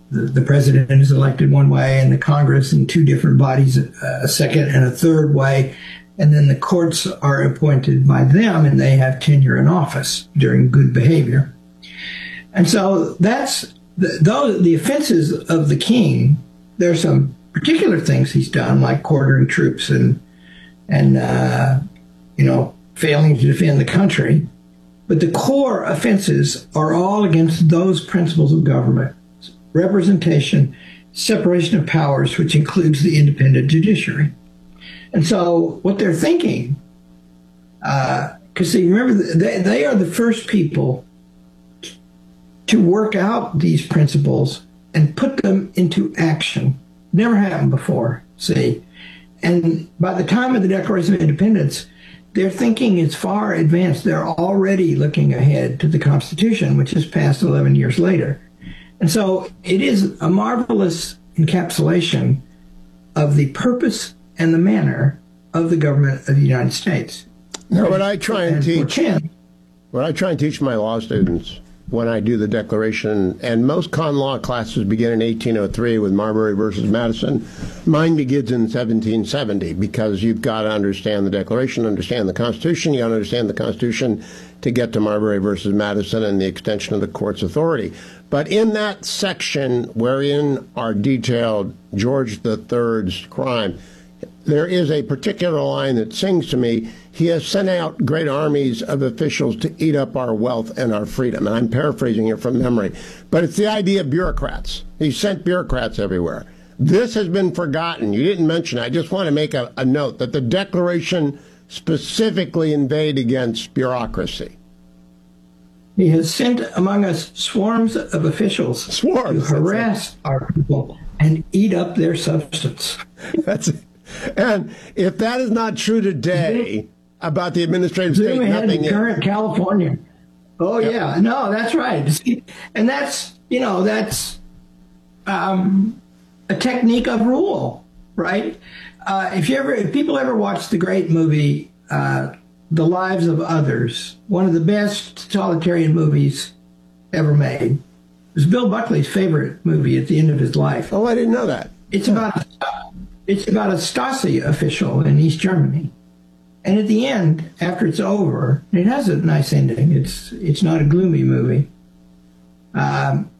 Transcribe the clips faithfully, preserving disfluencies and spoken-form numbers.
the, the president is elected one way and the Congress and two different bodies a second and a third way. And then the courts are appointed by them and they have tenure in office during good behavior. And so that's the, those, the offenses of the king. There are some particular things he's done, like quartering troops and, and uh, you know, failing to defend the country. But the core offenses are all against those principles of government: representation, separation of powers, which includes the independent judiciary. And so what they're thinking, because uh, see, remember, they, they are the first people to work out these principles and put them into action. Never happened before, see. And by the time of the Declaration of Independence, their thinking is far advanced. They're already looking ahead to the Constitution, which is passed eleven years later. And so it is a marvelous encapsulation of the purpose and the manner of the government of the United States. Now, what I try and, and teach, Chin, what I try and teach my law students when I do the Declaration, and most con law classes begin in eighteen oh three with Marbury versus Madison. Mine begins in seventeen seventy, because you've got to understand the Declaration, understand the Constitution. You got to understand the Constitution to get to Marbury versus Madison and the extension of the court's authority. But in that section wherein are detailed George the Third's crime, there is a particular line that sings to me: he has sent out great armies of officials to eat up our wealth and our freedom. And I'm paraphrasing it from memory. But it's the idea of bureaucrats. He sent bureaucrats everywhere. This has been forgotten. You didn't mention it. I just want to make a, a note that the Declaration specifically inveighed against bureaucracy. He has sent among us swarms of officials swarms, to harass our people and eat up their substance. That's it. And if that is not true today about the administrative Zoom state, ahead nothing to current California. Oh, yep. yeah. No, that's right. And that's, you know, that's um, a technique of rule, right? Uh, if you ever, if people ever watch the great movie, uh, The Lives of Others, one of the best totalitarian movies ever made. It was Bill Buckley's favorite movie at the end of his life. Oh, I didn't know that. It's about It's about a Stasi official in East Germany. And at the end, after it's over, it has a nice ending. It's it's not a gloomy movie. Um,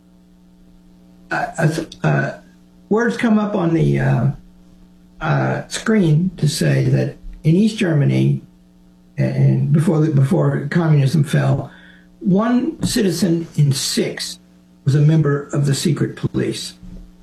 uh, uh, words come up on the uh, uh, screen to say that in East Germany, and before the, before communism fell, one citizen in six was a member of the secret police.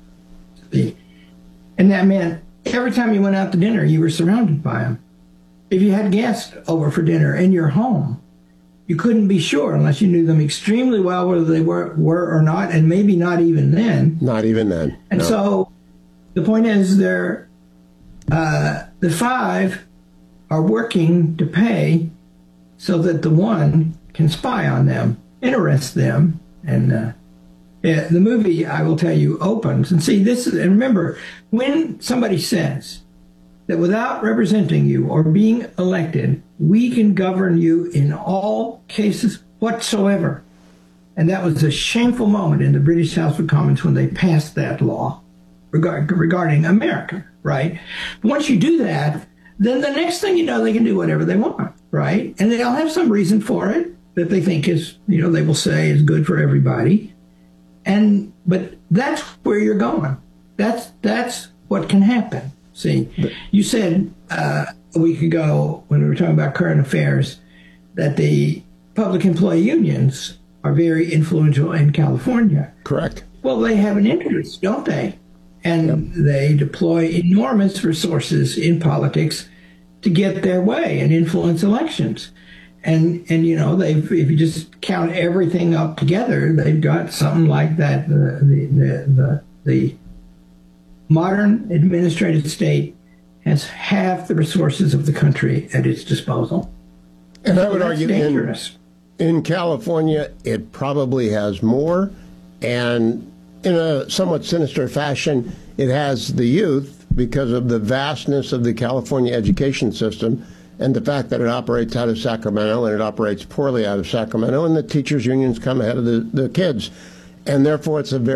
And that meant every time you went out to dinner, you were surrounded by them. If you had guests over for dinner in your home, you couldn't be sure unless you knew them extremely well whether they were, were or not, and maybe not even then. Not even then. And no. so the point is, they're, uh, the five are working to pay so that the one can spy on them, interest them, and uh, yeah, the movie, I will tell you, opens. And see, this is, and remember, when somebody says that without representing you or being elected, we can govern you in all cases whatsoever. And that was a shameful moment in the British House of Commons when they passed that law regard, regarding America, right? Once you do that, then the next thing you know, they can do whatever they want, right? And they'll have some reason for it that they think is, you know, they will say is good for everybody. And but that's where you're going. That's that's what can happen. See, you said uh, a week ago when we were talking about current affairs that the public employee unions are very influential in California. Correct. Well, they have an interest, don't they? And yep. They deploy enormous resources in politics to get their way and influence elections. And, and you know, they've, if you just count everything up together, they've got something like that. The, the, the, the, the modern administrative state has half the resources of the country at its disposal. And so I would argue in, in California, it probably has more. And in a somewhat sinister fashion, it has the youth because of the vastness of the California education system and the fact that it operates out of Sacramento, and it operates poorly out of Sacramento, and the teachers' unions come ahead of the, the kids. And therefore, it's a very